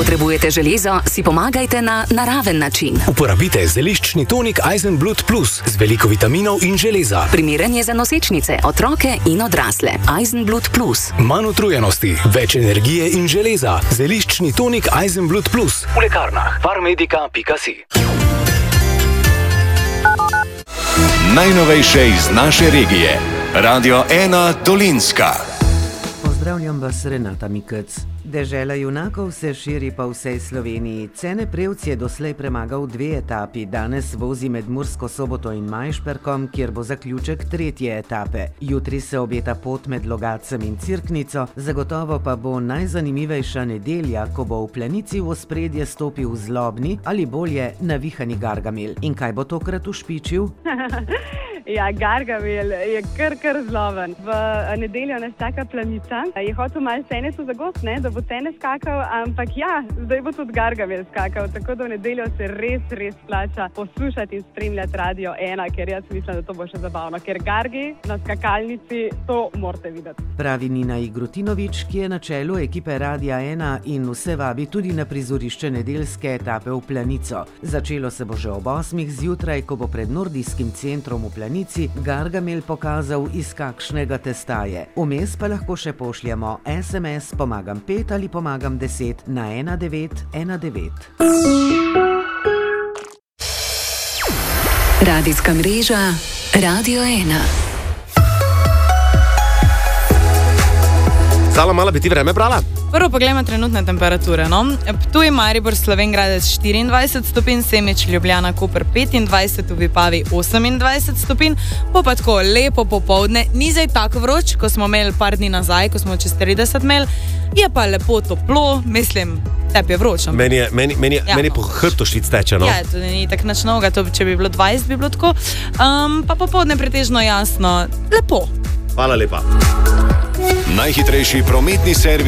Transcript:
potrebujete železo, si pomagajte na naraven način. Uporabite zeliščni tonik Eisenblut Plus z veliko vitaminov in železa. Primeren je za nosečnice, otroke in odrasle. Eisenblut Plus. Manj utrujenosti, več energije in železa. Zeliščni tonik Eisenblut Plus. V lekarnah farmedica.si. Najnovejše iz naše regije. Radio 1 Dolenjska. Pozdravljam vas, Renata Mikec. Dežela junakov se širi po vsej Sloveniji. Cene Prevc je doslej premagal 2 etapi. Danes vozi med Mursko Soboto in Majšperkom, kjer bo zaključek 3. etape. Jutri se obeta pot med Logatcem in Cerknico, zagotovo pa bo najzanimivejša nedelja, ko bo v Planici v ospredje stopil zlobni ali bolje navihani Gargamel. In kaj bo tokrat ušpičil? Ja, Gargamel je kar zloven. V nedeljo nas čaka Planica. Je hotel malo Senesu za gost, da bo Senes skakal, ampak ja, zdaj bo tudi Gargamel skakal, tako da v nedeljo se res splača poslušati in spremljati Radio 1, ker jaz mislim, da to bo še zabavno, ker Gargi na skakalnici, to morate videti. Pravi Nina Igrutinovič, ki je na čelu ekipe Radia 1 in vse vabi tudi na prizorišče nedeljske etape v Planico. Začelo se bo že ob 8 zjutraj, ko bo pred nordijskim centrom v Planici Gargamel pokazal, iz kakšnega testa je. Vmes pa lahko še pošljemo SMS pomagam 5 ali pomagam 10 na 1919. Radijska mreža Radio 1. Zala, malo bi ti vreme brala? Prvo pogledamo trenutne temperature. Ptuj, Maribor, Slovenj Gradec 24 stopinj, Semič, Ljubljana, Koper 25, v Vipavi 28 stopinj, pa tako lepo popoldne, ni zdaj tako vroč, ko smo imeli par dni nazaj, ko smo čez 30 imeli, je pa lepo toplo, mislim, tebi je vroč. Meni po hrtu švic teče, no? Ja, tudi ni tako nič novega, če bi bilo 20, bi bilo tako, pa popoldne pretežno jasno, lepo. Hvala lepa. Najhitrejši prometni servis